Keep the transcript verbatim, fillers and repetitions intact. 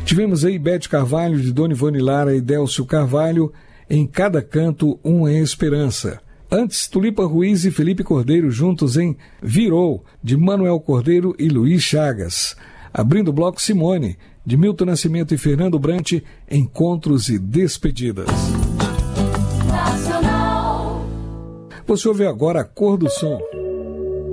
Tivemos aí Bete Carvalho, de Dona Ivone Lara e Délcio Carvalho, Em Cada Canto Uma Esperança. Antes, Tulipa Ruiz e Felipe Cordeiro juntos em Virou, de Manuel Cordeiro e Luiz Chagas. Abrindo o bloco, Simone, de Milton Nascimento e Fernando Brant, Encontros e Despedidas. Nacional. Você ouve agora A Cor do Som.